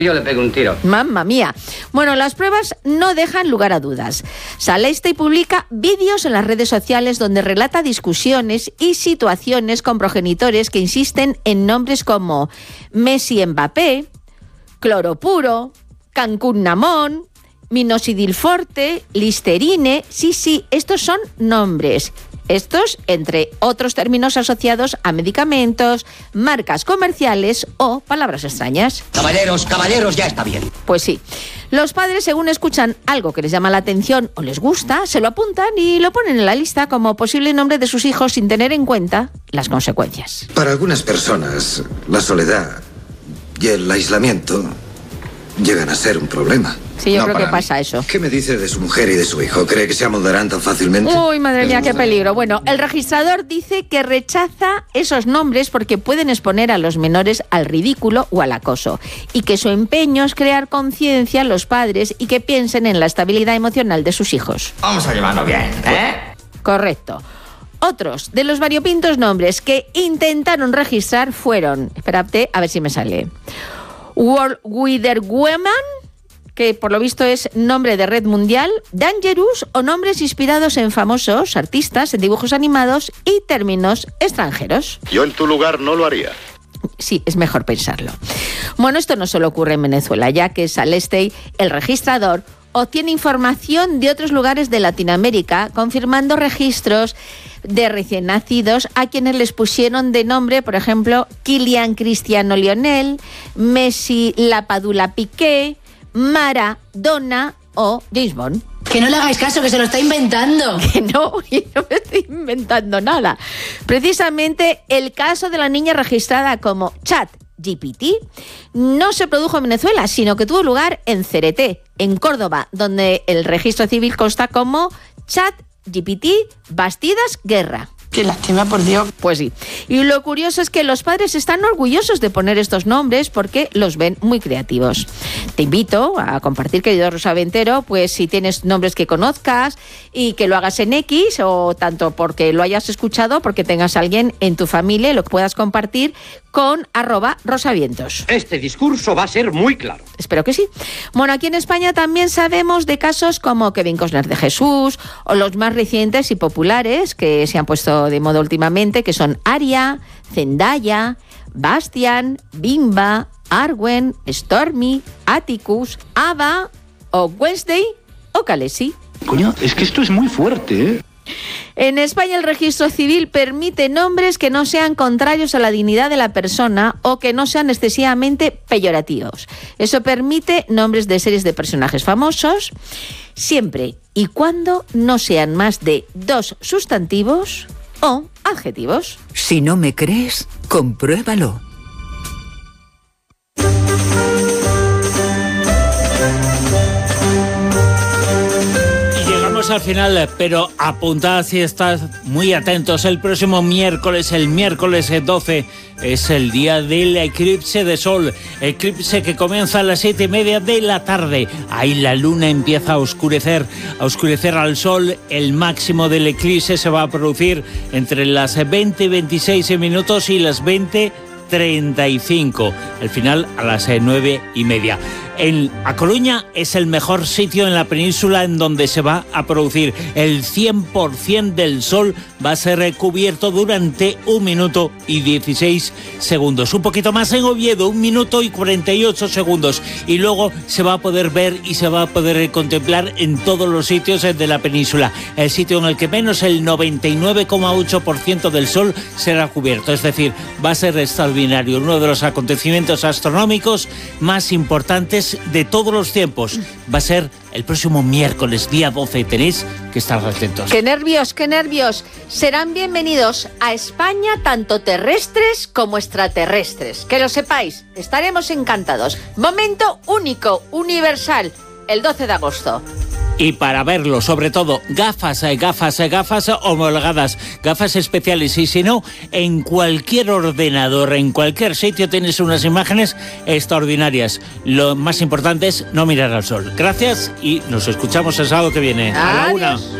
Yo le pego un tiro. Mamma mía. Bueno, las pruebas no dejan lugar a dudas. Salestey publica vídeos en las redes sociales donde relata discusiones y situaciones con progenitores que insisten en nombres como Messi Mbappé, Cloropuro, Cancún Namón, Minoxidil Forte, Listerine. Sí, estos son nombres. Estos, entre otros términos asociados a medicamentos, marcas comerciales o palabras extrañas. Caballeros, ya está bien. Pues sí. Los padres, según escuchan algo que les llama la atención o les gusta, se lo apuntan y lo ponen en la lista como posible nombre de sus hijos sin tener en cuenta las consecuencias. Para algunas personas, la soledad y el aislamiento llegan a ser un problema. Sí, yo creo que pasa eso. ¿Qué me dice de su mujer y de su hijo? ¿Cree que se amoldarán tan fácilmente? Uy, madre mía, qué peligro. Bueno, el registrador dice que rechaza esos nombres porque pueden exponer a los menores al ridículo o al acoso y que su empeño es crear conciencia en los padres y que piensen en la estabilidad emocional de sus hijos. Vamos a llevarlo bien, ¿eh? Correcto. Otros de los variopintos nombres que intentaron registrar fueron, espérate, a ver si me sale, World Wither Woman, que por lo visto es nombre de red mundial, Dangerous o nombres inspirados en famosos artistas, en dibujos animados y términos extranjeros. Yo en tu lugar no lo haría. Sí, es mejor pensarlo. Bueno, esto no solo ocurre en Venezuela, ya que Salestey, el registrador, obtiene información de otros lugares de Latinoamérica, confirmando registros de recién nacidos a quienes les pusieron de nombre, por ejemplo, Kylian Cristiano Lionel, Messi Lapadula Piqué, Maradona o James Bond. Que no le hagáis caso, que se lo está inventando. Que no, y no me estoy inventando nada. Precisamente el caso de la niña registrada como ChatGPT no se produjo en Venezuela, sino que tuvo lugar en Cereté, en Córdoba, donde el registro civil consta como ChatGPT Bastidas Guerra. Qué lástima, por Dios. Pues sí. Y lo curioso es que los padres están orgullosos de poner estos nombres porque los ven muy creativos. Te invito a compartir, querido Rosaventero, pues si tienes nombres que conozcas y que lo hagas en X, o tanto porque lo hayas escuchado, porque tengas a alguien en tu familia y lo puedas compartir con @rosavientos. Este discurso va a ser muy claro. Espero que sí. Bueno, aquí en España también sabemos de casos como Kevin Costner de Jesús o los más recientes y populares que se han puesto de moda últimamente, que son Aria, Zendaya, Bastian, Bimba, Arwen, Stormy, Atticus, Ava o Wednesday o Khaleesi. Coño, es que esto es muy fuerte, ¿eh? En España el registro civil permite nombres que no sean contrarios a la dignidad de la persona o que no sean excesivamente peyorativos. Eso permite nombres de series de personajes famosos, siempre y cuando no sean más de 2 sustantivos o adjetivos. Si no me crees, compruébalo. Al final, pero apuntad si estás muy atentos. El próximo miércoles, el miércoles 12, es el día del eclipse de sol. Eclipse que comienza a las 7:30 de la tarde. Ahí la luna empieza a oscurecer al sol. El máximo del eclipse se va a producir entre las 20 y 26 minutos y las 20:35. El final a las 9:30. A Coruña es el mejor sitio en la península en donde se va a producir. El 100% del sol va a ser cubierto durante 1 minuto y 16 segundos. Un poquito más en Oviedo, 1 minuto y 48 segundos. Y luego se va a poder ver y se va a poder contemplar en todos los sitios de la península. El sitio en el que menos el 99,8% del sol será cubierto. Es decir, va a ser extraordinario. Uno de los acontecimientos astronómicos más importantes de todos los tiempos. Va a ser el próximo miércoles, día 12. Tenéis que estar atentos. ¡Qué nervios, qué nervios! Serán bienvenidos a España tanto terrestres como extraterrestres. Que lo sepáis, estaremos encantados. Momento único, universal, el 12 de agosto. Y para verlo, sobre todo, gafas homologadas, gafas especiales. Y si no, en cualquier ordenador, en cualquier sitio tienes unas imágenes extraordinarias. Lo más importante es no mirar al sol. Gracias y nos escuchamos el sábado que viene. Adiós. A la 1.